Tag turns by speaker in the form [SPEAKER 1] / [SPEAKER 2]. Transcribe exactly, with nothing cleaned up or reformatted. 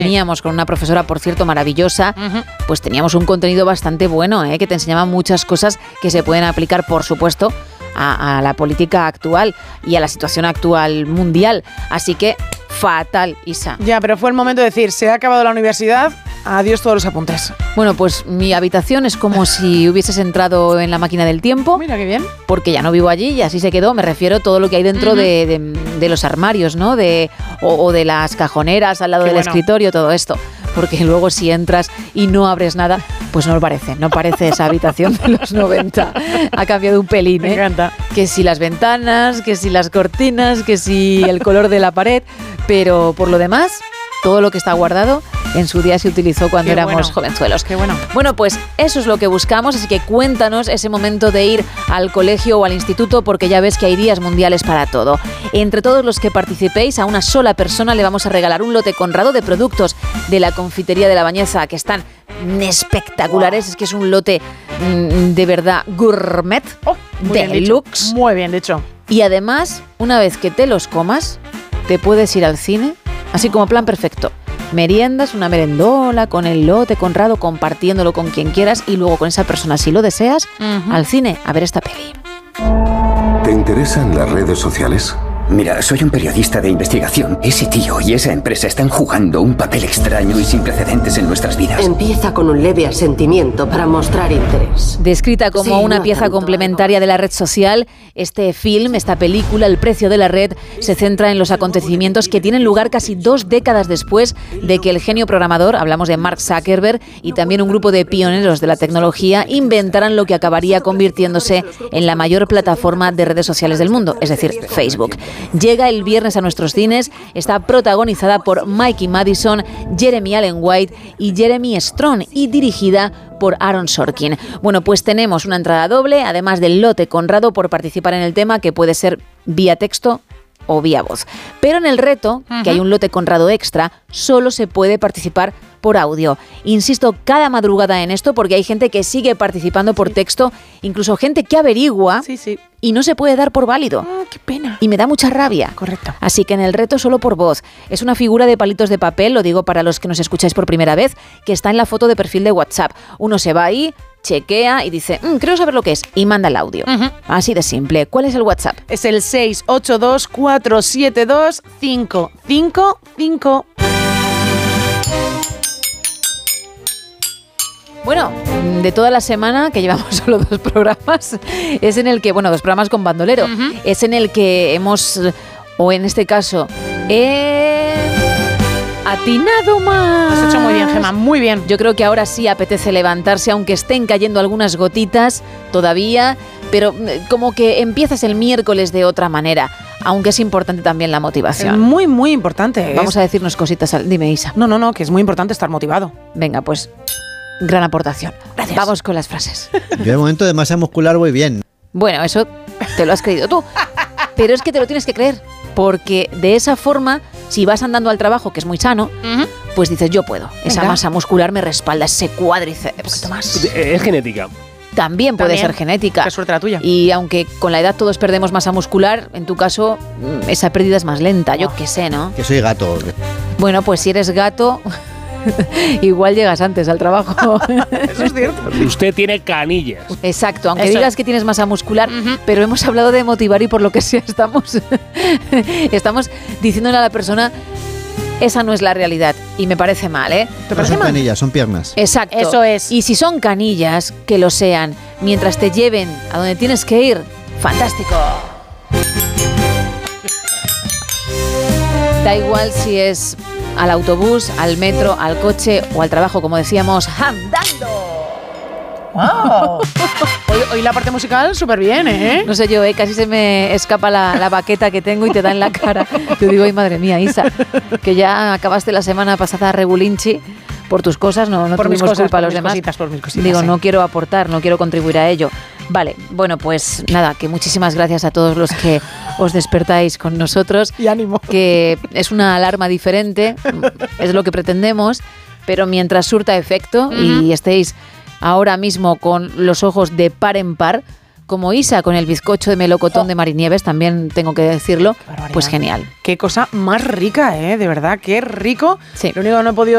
[SPEAKER 1] Teníamos con una profesora, por cierto, maravillosa, uh-huh. pues teníamos un contenido bastante bueno, ¿eh? Que te enseñaba muchas cosas que se pueden aplicar, por supuesto, a, a la política actual y a la situación actual mundial. Así que, fatal, Isa.
[SPEAKER 2] Ya, pero fue el momento de decir, se ha acabado la universidad, adiós todos los apuntes.
[SPEAKER 1] Bueno, pues mi habitación es como si hubieses entrado en la máquina del tiempo.
[SPEAKER 2] Mira qué bien.
[SPEAKER 1] Porque ya no vivo allí y así se quedó. Me refiero a todo lo que hay dentro uh-huh. de, de, de los armarios, ¿no? De, o, o de las cajoneras al lado qué del bueno. escritorio, todo esto. Porque luego si entras y no abres nada, pues no lo parece. No parece esa habitación de los noventa. Ha cambiado un pelín, ¿eh?
[SPEAKER 2] Me encanta.
[SPEAKER 1] Que si las ventanas, que si las cortinas, que si el color de la pared. Pero por lo demás, todo lo que está guardado en su día se utilizó cuando Qué éramos
[SPEAKER 2] bueno.
[SPEAKER 1] jovenzuelos.
[SPEAKER 2] Qué bueno.
[SPEAKER 1] Bueno, pues eso es lo que buscamos, así que cuéntanos ese momento de ir al colegio o al instituto, porque ya ves que hay días mundiales para todo. Entre todos los que participéis, a una sola persona le vamos a regalar un lote conrado de productos de la confitería de La Bañeza, que están espectaculares. Wow. Es que es un lote mmm, de verdad gourmet,
[SPEAKER 2] oh,
[SPEAKER 1] deluxe.
[SPEAKER 2] Muy bien, de hecho.
[SPEAKER 1] Y además, una vez que te los comas, te puedes ir al cine, así como plan perfecto. Meriendas, una merendola con el lote conrado, compartiéndolo con quien quieras y luego con esa persona, si lo deseas, uh-huh. al cine a ver esta peli.
[SPEAKER 3] ¿Te interesan las redes sociales?
[SPEAKER 4] Mira, soy un periodista de investigación. Ese tío y esa empresa están jugando un papel extraño y sin precedentes en nuestras vidas.
[SPEAKER 5] Empieza con un leve asentimiento para mostrar interés.
[SPEAKER 1] Descrita como sí, una no pieza complementaria algo. de la red social, este film, esta película, El precio de la red, se centra en los acontecimientos que tienen lugar casi dos décadas después de que el genio programador, hablamos de Mark Zuckerberg, y también un grupo de pioneros de la tecnología, inventaran lo que acabaría convirtiéndose en la mayor plataforma de redes sociales del mundo, es decir, Facebook. Llega el viernes a nuestros cines, está protagonizada por Mikey Madison, Jeremy Allen White y Jeremy Strong y dirigida por Aaron Sorkin. Bueno, pues tenemos una entrada doble, además del lote conrado por participar en el tema, que puede ser vía texto o vía voz. Pero en el reto, uh-huh. que hay un lote conrado extra, solo se puede participar por audio. Insisto cada madrugada en esto porque hay gente que sigue participando por texto, incluso gente que averigua
[SPEAKER 2] sí, sí.
[SPEAKER 1] y no se puede dar por válido.
[SPEAKER 2] Oh, qué pena.
[SPEAKER 1] Y me da mucha rabia.
[SPEAKER 2] Correcto.
[SPEAKER 1] Así que en el reto solo por voz. Es una figura de palitos de papel, lo digo para los que nos escucháis por primera vez, que está en la foto de perfil de WhatsApp. Uno se va ahí, chequea y dice, mmm, creo saber lo que es, y manda el audio. Uh-huh. Así de simple. ¿Cuál es el WhatsApp?
[SPEAKER 2] Es el seis ocho dos cuatro siete dos cinco cinco cinco.
[SPEAKER 1] Bueno, de toda la semana, que llevamos solo dos programas, es en el que, bueno, dos programas con bandolero, uh-huh. es en el que hemos, o en este caso, he atinado más.
[SPEAKER 2] Has hecho muy bien, Gemma, muy bien.
[SPEAKER 1] Yo creo que ahora sí apetece levantarse, aunque estén cayendo algunas gotitas todavía, pero como que empiezas el miércoles de otra manera, aunque es importante también la motivación.
[SPEAKER 2] Es muy, muy importante.
[SPEAKER 1] Vamos
[SPEAKER 2] es...
[SPEAKER 1] a decirnos cositas. Al... Dime, Isa.
[SPEAKER 2] No, no, no, que es muy importante estar motivado.
[SPEAKER 1] Venga, pues... gran aportación.
[SPEAKER 2] Gracias.
[SPEAKER 1] Vamos con las frases.
[SPEAKER 6] Yo de momento de masa muscular voy bien.
[SPEAKER 1] Bueno, eso te lo has creído tú. Pero es que te lo tienes que creer. Porque de esa forma, si vas andando al trabajo, que es muy sano, uh-huh. pues dices, yo puedo. Esa Venga. masa muscular me respalda, ese cuádriceps.
[SPEAKER 7] Más. Es genética.
[SPEAKER 1] También puede
[SPEAKER 2] También.
[SPEAKER 1] ser genética.
[SPEAKER 2] Qué suerte la tuya.
[SPEAKER 1] Y aunque con la edad todos perdemos masa muscular, en tu caso, esa pérdida es más lenta. Yo qué sé, ¿no?
[SPEAKER 6] Que soy gato.
[SPEAKER 1] Bueno, pues si eres gato... igual llegas antes al trabajo.
[SPEAKER 2] Eso es cierto.
[SPEAKER 7] Usted tiene canillas.
[SPEAKER 1] Exacto, aunque
[SPEAKER 2] Eso.
[SPEAKER 1] digas que tienes masa muscular, uh-huh. pero hemos hablado de motivar y por lo que sea estamos, estamos diciéndole a la persona, esa no es la realidad. Y me parece mal, ¿eh?
[SPEAKER 6] ¿Te parece no son mal? Canillas, son piernas.
[SPEAKER 1] Exacto.
[SPEAKER 2] Eso es.
[SPEAKER 1] Y si son canillas, que lo sean. Mientras te lleven a donde tienes que ir, fantástico. Da igual si es al autobús, al metro, al coche o al trabajo, como decíamos, andando.
[SPEAKER 2] ¡Wow! Hoy, hoy la parte musical súper bien, ¿eh?
[SPEAKER 1] No sé yo, ¿eh? Casi se me escapa la, la baqueta que tengo y te da en la cara. Te digo, ay, madre mía, Isa, que ya acabaste la semana pasada regulinchi por tus cosas, no, no
[SPEAKER 2] por
[SPEAKER 1] tuvimos
[SPEAKER 2] mis cosas,
[SPEAKER 1] culpa a los
[SPEAKER 2] mis
[SPEAKER 1] demás.
[SPEAKER 2] Cositas, por mis cositas,
[SPEAKER 1] Digo,
[SPEAKER 2] sí.
[SPEAKER 1] no quiero aportar, no quiero contribuir a ello. Vale, bueno, pues nada, que muchísimas gracias a todos los que os despertáis con nosotros.
[SPEAKER 2] Y ánimo.
[SPEAKER 1] Que es una alarma diferente, es lo que pretendemos, pero mientras surta efecto uh-huh. y estéis ahora mismo con los ojos de par en par, como Isa con el bizcocho de melocotón oh. de Marinieves, también tengo que decirlo, pues genial.
[SPEAKER 2] Qué cosa más rica, ¿eh? De verdad, qué rico.
[SPEAKER 1] Sí.
[SPEAKER 2] Lo único que no he podido